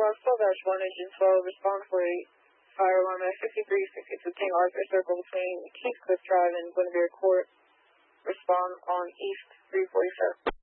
12-1 Engine 12, respond for a fire alarm at 5362 King Arthur Circle between Heathcliff Drive and Guinevere Court. Respond on East 347.